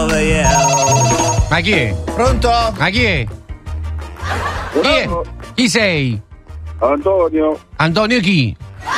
over you. Ma chi è? Pronto? Ma chi è? Chi è? Chi sei? Antonio. Antonio chi?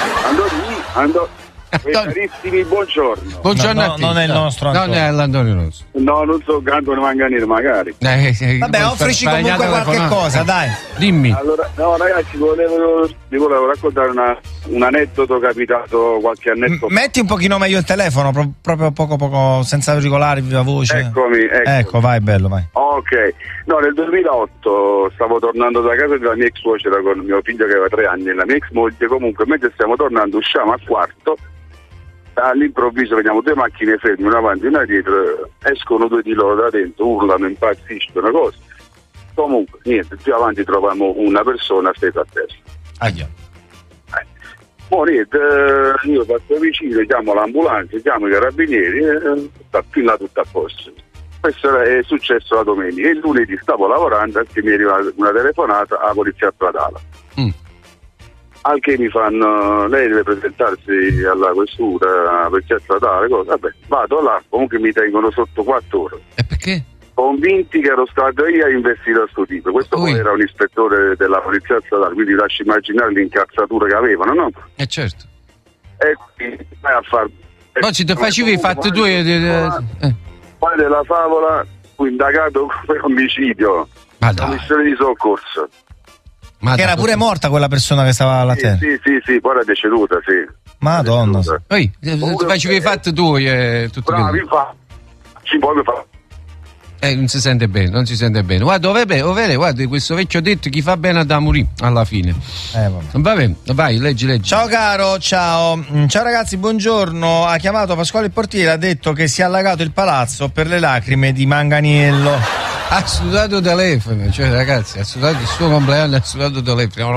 Carissimi, buongiorno. Buongiorno a te. Non è il nostro Antonio. Non è l'Antonio nostro. No, non so Antonio Manganino, magari. Vabbè, offrici comunque qualche cosa, dai. Dimmi. Allora, no ragazzi, vi volevo raccontare un aneddoto capitato qualche annetto fa. Metti un pochino meglio il telefono, proprio poco, senza auricolari, viva voce. Eccomi. Ecco, vai, bello, vai. Ok, no, nel 2008 stavo tornando da casa della mia ex suocera con mio figlio che aveva 3 anni e la mia ex moglie. Comunque, mentre stiamo tornando, usciamo al quarto. All'improvviso vediamo 2 macchine ferme, una avanti e una dietro, escono 2 di loro da dentro, urlano, impazziscono, cose. Comunque, niente, più avanti troviamo una persona stesa a terra. Aia. Niente, io passo vicino, chiamo l'ambulanza, chiamo i carabinieri, sta più là tutto a posto. Questo è successo la domenica e il lunedì stavo lavorando e mi è arrivata una telefonata alla polizia stradale. Al che mi fanno, lei deve presentarsi alla questura, alla polizia statale, cosa. Vabbè, vado là, comunque mi tengono sotto 4 ore. E perché? Convinti che ero stato io a investire a sto tipo. Questo poi era un ispettore della polizia statale, quindi lasci immaginare l'incazzatura che avevano, no? Certo. E quindi vai a far. Ma ci te facevi i fatti tu Poi della favola fu indagato per omicidio, commissione di soccorso. Che era pure morta quella persona che stava alla terra. Sì, poi era deceduta, sì. Madonna. Poi ti facevi i fatti tu tutto. Bravi, ci puoi fare. Non si sente bene, non si sente bene. Guarda, guarda, questo vecchio detto chi fa bene da morire alla fine. Va bene, vai, leggi. Ciao caro, ciao ragazzi, buongiorno. Ha chiamato Pasquale il portiere, ha detto che si è allagato il palazzo per le lacrime di Manganiello. Ha sudato telefono, cioè ragazzi, ha sudato il suo compleanno, ha sudato telefono.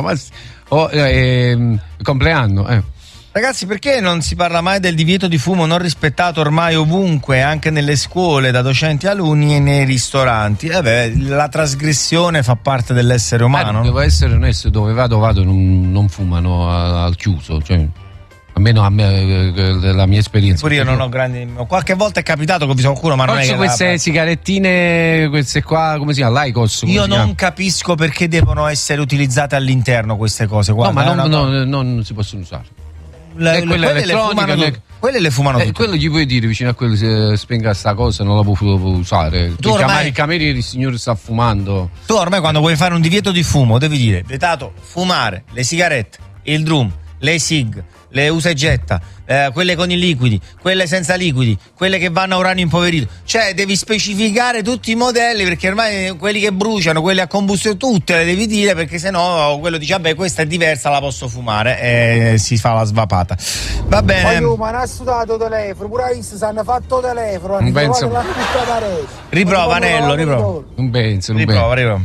Compleanno, Ragazzi, perché non si parla mai del divieto di fumo non rispettato ormai ovunque, anche nelle scuole, da docenti e alunni e nei ristoranti? La trasgressione fa parte dell'essere umano. Devo essere onesto, dove vado non fumano al chiuso, cioè almeno a me, della mia esperienza. Pure io non ho grandi. Qualche volta è capitato che ho visto qualcuno, ma non è che queste sigarettine, queste qua, come si chiama? L'Aicos. Io non capisco perché devono essere utilizzate all'interno queste cose. Guarda, non si possono usare. Quelle le fumano tutte. Quello gli puoi dire vicino a quello, se spenga sta cosa non la può usare. Il cameriere, il signore sta fumando. Tu ormai quando vuoi fare un divieto di fumo devi dire vietato fumare le sigarette, il drum, le sig, le usa e getta, quelle con i liquidi, quelle senza liquidi, quelle che vanno a uranio impoverito. Cioè devi specificare tutti i modelli, perché ormai quelli che bruciano, quelli a combustione, tutte le devi dire, perché sennò quello dice vabbè questa è diversa, la posso fumare, e si fa la svapata. Va bene. Ma non ha sudato telefono, pure si hanno fatto telefono. Non penso. Riprova Nello, riprova. Non penso. Riprova.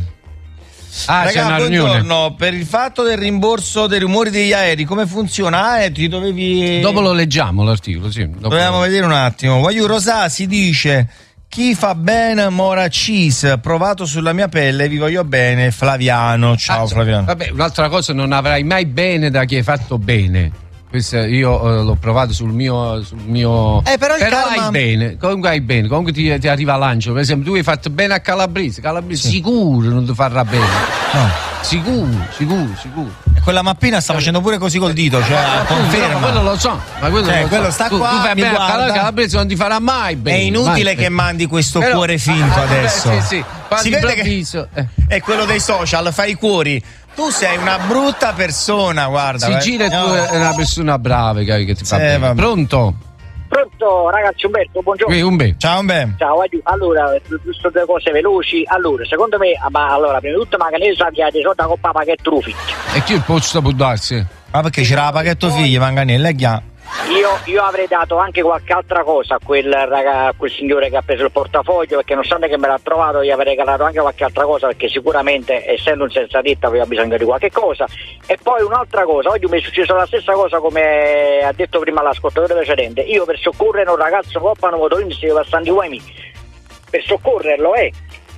Raga, buongiorno, per il fatto del rimborso dei rumori degli aerei, come funziona? Ti dovevi. Dopo lo leggiamo l'articolo, sì. Dobbiamo vedere un attimo. Guagliù Rosà si dice: chi fa bene mora cheese, provato sulla mia pelle, vi voglio bene, Flaviano. Ciao Flaviano. Vabbè, un'altra cosa, non avrai mai bene da chi hai fatto bene. Questo io l'ho provato sul mio però hai bene, comunque ti arriva l'angelo. Per esempio tu hai fatto bene a Calabrese sì. Sicuro non ti farà bene, no, sicuro. E quella mappina sta facendo pure così col dito, cioè conferma. Ma quello lo so, quello sta qua, tu fai bene a Calabrese non ti farà mai bene. È inutile che mandi questo cuore finto adesso. Sì. Si vede che è quello dei social, fai i cuori. Tu sei una brutta persona, guarda. Sigile, tu è una persona brava che ti fa bene. Pronto, ragazzi, Umberto, buongiorno. Ciao Umberto. Ciao, allora, giusto 2 cose veloci. Allora, secondo me, prima di tutto Manganello sa che di soldi a coppa pacchetto Rufi. E chi il posto può darsi? Ma perché c'era la pacchetto figli, Manganello, è chiaro. Io avrei dato anche qualche altra cosa a quel signore che ha preso il portafoglio, perché nonostante che me l'ha trovato gli avrei regalato anche qualche altra cosa, perché sicuramente essendo un senza ditta aveva bisogno di qualche cosa. E poi un'altra cosa, oggi mi è successo la stessa cosa come ha detto prima l'ascoltatore precedente. Io per soccorrere un ragazzo coppano motorino si deve passare di UMI per soccorrerlo,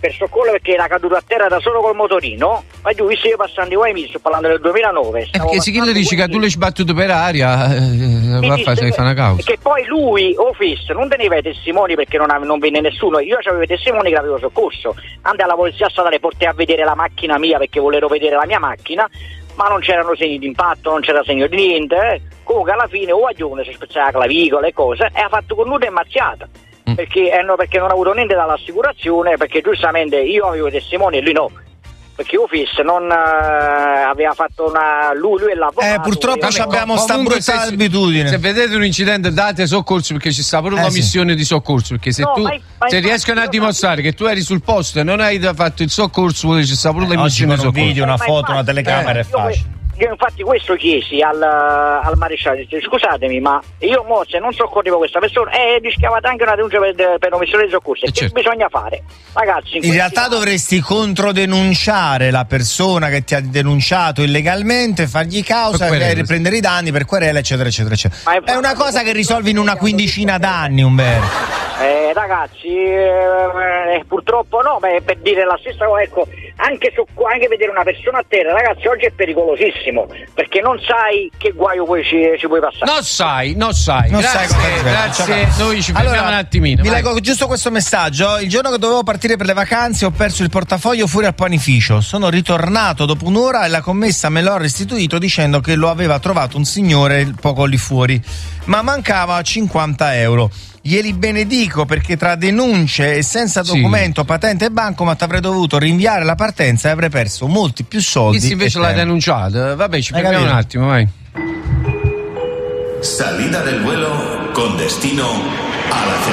perso il collo perché era caduto a terra da solo col motorino. Ma giù, visto io passando qua, mi sto parlando del 2009. Perché se chi le dici che tu l'hai sbattuto per aria, fa una causa. Che poi lui, Office, non teneva i testimoni perché non venne nessuno. Io avevo i testimoni che l'avevo soccorso. Andai alla polizia statale, portai a vedere la macchina mia perché volevo vedere la mia macchina, ma non c'erano segni di impatto, non c'era segno di niente. Comunque alla fine o si spezzava la clavicola e cose, e ha fatto connuta e mazziata. Perché non ha avuto niente dall'assicurazione, perché giustamente io avevo i testimoni e lui no. Perché Office non aveva fatto lui e l'avvocato. Purtroppo abbiamo sta brutta abitudine. Se vedete un incidente date soccorso, perché ci sta pure una missione di soccorso, perché se se riescono a dimostrare che tu eri sul posto e non hai fatto il soccorso, ci sta pure la missione di soccorso. Un video, una foto, una telecamera è facile. Io infatti questo chiesi al maresciallo, scusatemi, ma io se non soccorrevo questa persona rischiavate anche una denuncia per omissione di soccorso. Che bisogna fare? Ragazzi, in realtà dovresti controdenunciare la persona che ti ha denunciato illegalmente, fargli causa, riprendere i danni per querela, eccetera eccetera eccetera. È una cosa che risolvi in una quindicina d'anni, Umberto. Ragazzi, purtroppo no, ma per dire la stessa cosa, ecco, anche vedere una persona a terra, ragazzi, oggi è pericolosissimo, perché non sai che guaio poi ci puoi passare. Non sai. Grazie. Noi ci fermiamo un attimino. Vi leggo giusto questo messaggio. Il giorno che dovevo partire per le vacanze ho perso il portafoglio fuori al panificio. Sono ritornato dopo un'ora e la commessa me l'ha restituito dicendo che lo aveva trovato un signore poco lì fuori, ma mancava 50 euro. Glieli benedico, perché tra denunce e senza documento, patente e bancomat avrei dovuto rinviare la partenza e avrei perso molti più soldi. Chi invece l'ha denunciato? Vabbè, ci fermiamo un attimo, vai. Salida del vuelo con destino a la ciudad.